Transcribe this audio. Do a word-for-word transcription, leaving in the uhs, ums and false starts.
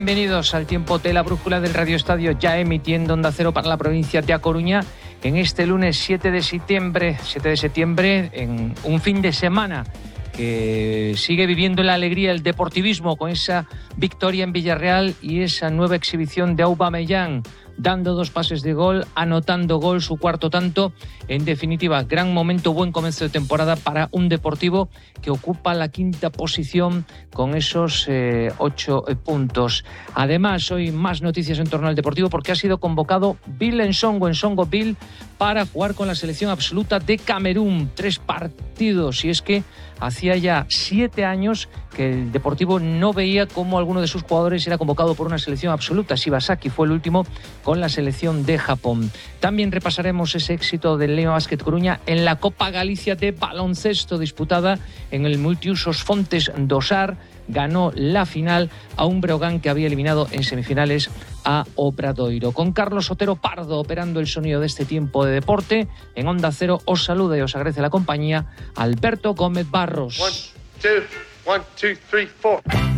Bienvenidos al tiempo de la brújula del Radio Estadio, ya emitiendo Onda Cero para la provincia de A Coruña en este lunes siete de septiembre, siete de septiembre, en un fin de semana que sigue viviendo la alegría el deportivismo con esa victoria en Villarreal y esa nueva exhibición de Aubameyang, dando dos pases de gol, anotando gol, su cuarto tanto. En definitiva, gran momento, buen comienzo de temporada para un Deportivo que ocupa la quinta posición con esos eh, ocho eh, puntos. Además, hoy más noticias en torno al Deportivo porque ha sido convocado Bill Nsongo, Nsongo Bill, para jugar con la selección absoluta de Camerún. Tres partidos, y es que hacía ya siete años que el Deportivo no veía cómo alguno de sus jugadores era convocado por una selección absoluta. Shibasaki fue el último con la selección de Japón. También repasaremos ese éxito del Lema Basket Coruña en la Copa Galicia de baloncesto disputada en el Multiusos Fontes do Sar. Ganó la final a un Breogán que había eliminado en semifinales a Obradoiro. Con Carlos Otero Pardo operando el sonido de este tiempo de deporte, en Onda Cero os saluda y os agradece la compañía Alberto Gómez Barros. One, two, one, two, three, four.